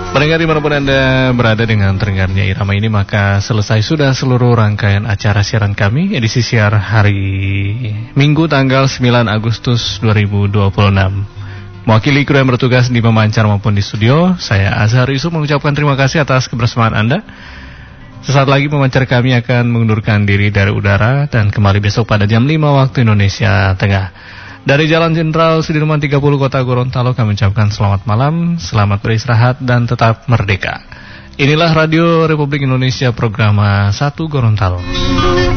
Pendengar dimanapun Anda berada dengan terdengarnya irama ini, maka selesai sudah seluruh rangkaian acara siaran kami edisi siar hari Minggu tanggal 9 Agustus 2026. Mewakili kru yang bertugas di pemancar maupun di studio, saya Azhar Yusuf mengucapkan terima kasih atas kebersamaan Anda. Sesaat lagi pemancar kami akan mengundurkan diri dari udara dan kembali besok pada jam 5 waktu Indonesia Tengah. Dari Jalan Jenderal Sudirman 30 Kota Gorontalo kami ucapkan selamat malam, selamat beristirahat dan tetap merdeka. Inilah Radio Republik Indonesia program 1 Gorontalo.